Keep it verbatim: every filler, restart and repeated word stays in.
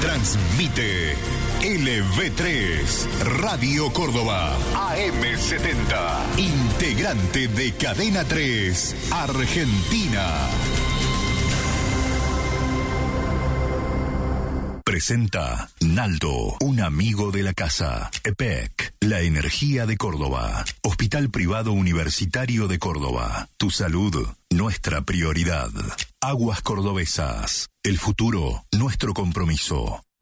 Transmite L V tres, Radio Córdoba, A M setenta, integrante de Cadena tres, Argentina. Presenta Naldo, un amigo de la casa. E P E C, la energía de Córdoba. Hospital Privado Universitario de Córdoba. Tu salud, nuestra prioridad. Aguas Cordobesas. El futuro, nuestro compromiso.